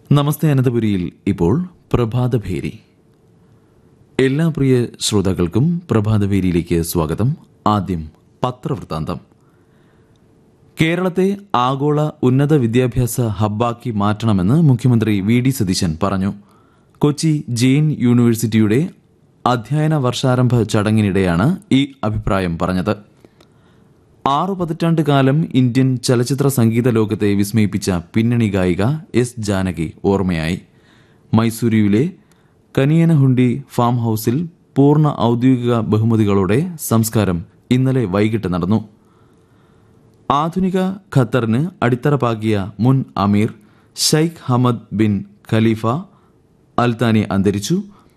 നമസ്തേ അനന്തപുരിയിൽ ഇപ്പോൾ പ്രഭാതഭേരി. എല്ലാ പ്രിയ ശ്രോതാക്കൾക്കും പ്രഭാതഭേരിയിലേക്ക് സ്വാഗതം. ആദ്യം പത്രവൃത്താന്തം. കേരളത്തെ ആഗോള ഉന്നത വിദ്യാഭ്യാസ ഹബ്ബാക്കി മാറ്റണമെന്ന് മുഖ്യമന്ത്രി വി.ഡി. സതീശൻ പറഞ്ഞു. കൊച്ചി ജെയിൻ യൂണിവേഴ്സിറ്റിയുടെ അധ്യയന വർഷാരംഭ ചടങ്ങിനിടെയാണ് ഈ അഭിപ്രായം പറഞ്ഞത്. 6 പതിറ്റാണ്ട് കാലം ഇന്ത്യൻ ചലച്ചിത്ര സംഗീത ലോകത്തെ വിസ്മയിപ്പിച്ച പിന്നണി ഗായിക എസ് ജാനകി ഓർമ്മയായി. മൈസൂരുവിലെ കനിയനഹുണ്ടി ഫാം ഹൌസിൽ പൂർണ്ണ ഔദ്യോഗിക ബഹുമതികളോടെ സംസ്കാരം ഇന്നലെ വൈകിട്ട് നടന്നു. ആധുനിക ഖത്തറിന് അടിത്തറ പാകിയ മുൻ അമീർ Sheikh Hamad bin Khalifa Al Thani അന്തരിച്ചു.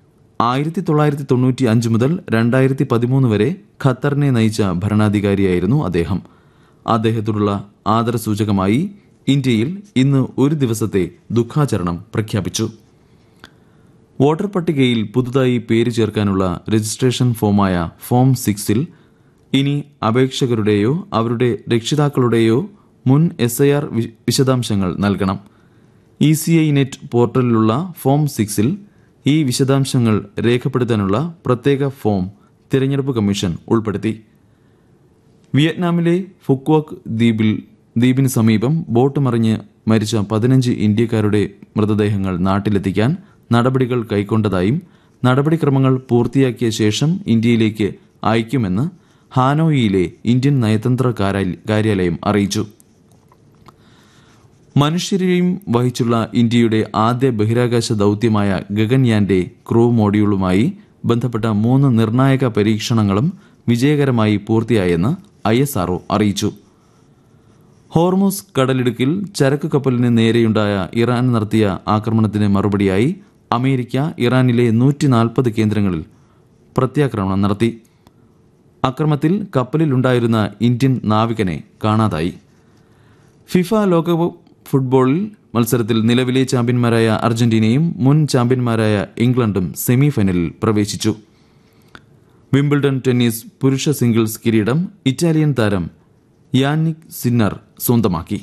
1995 മുതൽ 2013 വരെ ഖത്തറിനെ നയിച്ച ഭരണാധികാരിയായിരുന്നു അദ്ദേഹം. അദ്ദേഹത്തോടുള്ള ആദരസൂചകമായി ഇന്ത്യയിൽ ഇന്ന് ഒരു ദിവസത്തെ ദുഃഖാചരണം പ്രഖ്യാപിച്ചു. വോട്ടർ പട്ടികയിൽ പുതുതായി പേര് ചേർക്കാനുള്ള രജിസ്ട്രേഷൻ ഫോമായ ഫോം 6-ൽ ഇനി അപേക്ഷകരുടെയോ അവരുടെ രക്ഷിതാക്കളുടെയോ മുൻ SIR വിശദാംശങ്ങൾ നൽകണം. ECI നെറ്റ് പോർട്ടലിലുള്ള ഫോം 6-ൽ ഈ വിശദാംശങ്ങൾ രേഖപ്പെടുത്താനുള്ള പ്രത്യേക ഫോം തിരഞ്ഞെടുപ്പ് കമ്മീഷൻ ഉൾപ്പെടുത്തി. വിയറ്റ്നാമിലെ ഫുക്വോക് ദ്വീപിന് സമീപം ബോട്ട് മറിഞ്ഞ് മരിച്ച 15 ഇന്ത്യക്കാരുടെ മൃതദേഹങ്ങൾ നാട്ടിലെത്തിക്കാൻ നടപടികൾ കൈക്കൊണ്ടതായും നടപടിക്രമങ്ങൾ പൂർത്തിയാക്കിയ ശേഷം ഇന്ത്യയിലേക്ക് അയക്കുമെന്ന് ഹാനോയിലെ ഇന്ത്യൻ നയതന്ത്ര കാര്യാലയം അറിയിച്ചു. മനുഷ്യരെയും വഹിച്ചുള്ള ഇന്ത്യയുടെ ആദ്യ ബഹിരാകാശ ദൌത്യമായ ഗഗൻയാന്റെ ക്രൂ മോഡ്യൂളുമായി ബന്ധപ്പെട്ട 3 നിർണായക പരീക്ഷണങ്ങളും വിജയകരമായി പൂർത്തിയായെന്ന് ISRO അറിയിച്ചു. ഹോർമുസ് കടലിടുക്കിൽ ചരക്ക് കപ്പലിന് നേരെയുണ്ടായ ഇറാൻ നടത്തിയ ആക്രമണത്തിന് മറുപടിയായി അമേരിക്ക ഇറാനിലെ 140 കേന്ദ്രങ്ങളിൽ പ്രത്യാക്രമണം നടത്തി. അക്രമത്തിൽ കപ്പലിലുണ്ടായിരുന്ന ഇന്ത്യൻ നാവികനെ കാണാതായി. ഫിഫ ലോകകപ്പ് ഫുട്ബോളിൽ മത്സരത്തിൽ നിലവിലെ ചാമ്പ്യന്മാരായ അർജന്റീനയും മുൻ ചാമ്പ്യന്മാരായ ഇംഗ്ലണ്ടും സെമി ഫൈനലിൽ പ്രവേശിച്ചു. വിംബിൾഡൺ ടെന്നീസ് പുരുഷ സിംഗിൾസ് കിരീടം ഇറ്റാലിയൻ താരം യാനിക് സിന്നർ സ്വന്തമാക്കി.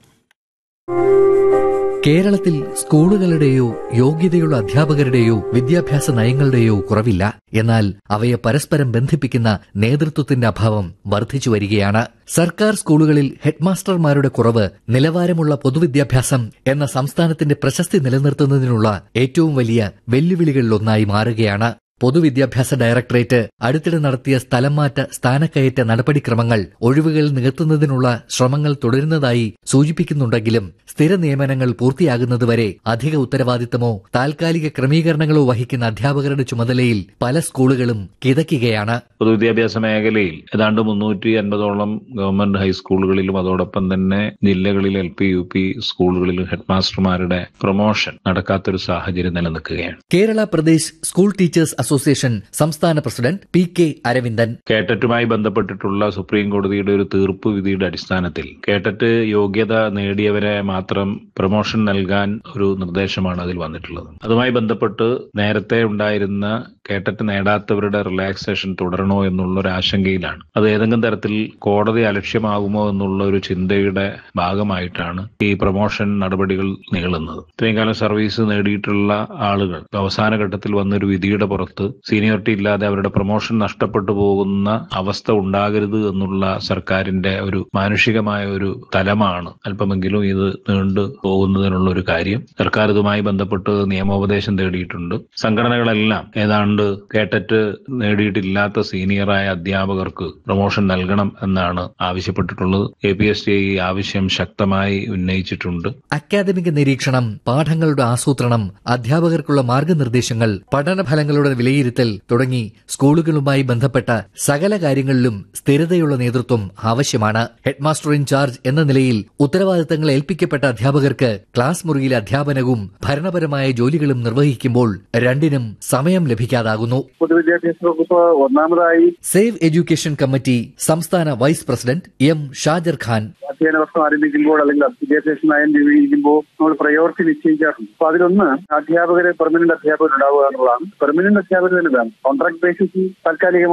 കേരളത്തിൽ സ്കൂളുകളുടെയോ യോഗ്യതയുള്ള അധ്യാപകരുടെയോ വിദ്യാഭ്യാസ നയങ്ങളുടെയോ കുറവില്ല. എന്നാൽ അവയെ പരസ്പരം ബന്ധിപ്പിക്കുന്ന നേതൃത്വത്തിന്റെ അഭാവം വർദ്ധിച്ചു വരികയാണ്. സർക്കാർ സ്കൂളുകളിൽ ഹെഡ്മാസ്റ്റർമാരുടെ കുറവ് നിലവാരമുള്ള പൊതുവിദ്യാഭ്യാസം എന്ന സംസ്ഥാനത്തിന്റെ പ്രശസ്തി നിലനിർത്തുന്നതിനുള്ള ഏറ്റവും വലിയ വെല്ലുവിളികളിലൊന്നായി മാറുകയാണ്. പൊതുവിദ്യാഭ്യാസ ഡയറക്ടറേറ്റ് അടുത്തിടെ നടത്തിയ സ്ഥലംമാറ്റ സ്ഥാനക്കയറ്റ നടപടിക്രമങ്ങൾ ഒഴിവുകൾ നികത്തുന്നതിനുള്ള ശ്രമങ്ങൾ തുടരുന്നതായി സൂചിപ്പിക്കുന്നുണ്ടെങ്കിലും സ്ഥിര നിയമനങ്ങൾ പൂർത്തിയാകുന്നതുവരെ അധിക ഉത്തരവാദിത്തമോ താൽക്കാലിക ക്രമീകരണങ്ങളോ വഹിക്കുന്ന അധ്യാപകരുടെ ചുമതലയിൽ പല സ്കൂളുകളും കിതയ്ക്കുകയാണ്. പൊതുവിദ്യാഭ്യാസ മേഖലയിൽ ഏതാണ്ട് 350ഓളം ഗവൺമെന്റ് ഹൈസ്കൂളുകളിലും അതോടൊപ്പം തന്നെ ജില്ലകളിലെ LP UP സ്കൂളുകളിലും ഹെഡ്മാസ്റ്റർമാരുടെ പ്രൊമോഷൻ നടക്കാത്തൊരു സാഹചര്യം നിലനിൽക്കുകയാണ്. Kerala Pradesh school teachers association സംസ്ഥാന പ്രസിഡന്റ് PK അരവിന്ദൻ കേട്ടറ്റുമായി ബന്ധപ്പെട്ടിട്ടുള്ള സുപ്രീം കോടതിയുടെ ഒരു തീർപ്പ് വിധിയുടെ അടിസ്ഥാനത്തിൽ കേട്ടറ്റ് യോഗ്യത നേടിയവരെ മാത്രം പ്രൊമോഷൻ നൽകാൻ ഒരു നിർദ്ദേശമാണ് അതിൽ വന്നിട്ടുള്ളത്. അതുമായി ബന്ധപ്പെട്ട് നേരത്തെ ഉണ്ടായിരുന്ന കേട്ടറ്റ് നേടാത്തവരുടെ റിലാക്സേഷൻ തുടരണോ എന്നുള്ള ഒരു ആശങ്കയിലാണ്. അത് ഏതെങ്കിലും തരത്തിൽ കോടതി അലക്ഷ്യമാകുമോ എന്നുള്ള ഒരു ചിന്തയുടെ ഭാഗമായിട്ടാണ് ഈ പ്രൊമോഷൻ നടപടികൾ നീളുന്നത്. ഇത്രയും കാലം സർവീസ് നേടിയിട്ടുള്ള ആളുകൾ അവസാന ഘട്ടത്തിൽ വന്നൊരു വിധിയുടെ പുറത്ത് സീനിയോറിറ്റി ഇല്ലാതെ അവരുടെ പ്രൊമോഷൻ നഷ്ടപ്പെട്ടു പോകുന്ന അവസ്ഥ ഉണ്ടാകരുത് എന്നുള്ള സർക്കാരിന്റെ ഒരു മാനുഷികമായ ഒരു തലമാണ് അല്പമെങ്കിലും ഇത് നീണ്ടു പോകുന്നതിനുള്ള ഒരു കാര്യം. സർക്കാർ ഇതുമായി ബന്ധപ്പെട്ട് നിയമോപദേശം തേടിയിട്ടുണ്ട്. സംഘടനകളെല്ലാം ഏതാണ്ട് കേട്ടറ്റ് നേടിയിട്ടില്ലാത്ത സീനിയറായ അധ്യാപകർക്ക് പ്രൊമോഷൻ നൽകണം എന്നാണ് ആവശ്യപ്പെട്ടിട്ടുള്ളത്. APSTI ഈ ആവശ്യം ശക്തമായി ഉന്നയിച്ചിട്ടുണ്ട്. അക്കാദമിക നിരീക്ഷണം, പാഠങ്ങളുടെ ആസൂത്രണം, അധ്യാപകർക്കുള്ള മാർഗനിർദ്ദേശങ്ങൾ, പഠനഫലങ്ങളുടെ വിലയിരുത്തൽ തുടങ്ങി സ്കൂളുകളുമായി ബന്ധപ്പെട്ട സകല കാര്യങ്ങളിലും സ്ഥിരതയുള്ള നേതൃത്വം ആവശ്യമാണ്. ഹെഡ്മാസ്റ്റർ ഇൻചാർജ് എന്ന നിലയിൽ ഉത്തരവാദിത്തങ്ങൾ ഏൽപ്പിക്കപ്പെട്ട അധ്യാപകർക്ക് ക്ലാസ് മുറിയിലെ അധ്യാപനവും ഭരണപരമായ ജോലികളും നിർവഹിക്കുമ്പോൾ രണ്ടിനും സമയം ലഭിക്കാതാകുന്നു. പൊതുവിദ്യാഭ്യാസ വകുപ്പ് ഒന്നാമതായി സേവ് എഡ്യൂക്കേഷൻ കമ്മിറ്റി സംസ്ഥാന vice president M. Shajar Khan അധ്യയന വർഷം ആരംഭിക്കുമ്പോൾ അല്ലെങ്കിൽ വിദ്യാഭ്യാസ നയം രൂപീകരിക്കുമ്പോൾ നമ്മൾ പ്രയോറിറ്റി നിശ്ചയിക്കാറുണ്ട്. അപ്പൊ അതിലൊന്ന് പെർമനന്റ് അധ്യാപകർ ഉണ്ടാവുക എന്നുള്ളതാണ്. പെർമനന്റ് അധ്യാപകർ തന്നെ വേണം. കോൺട്രാക്ട് ബേസിസിൽ താൽക്കാലികമായി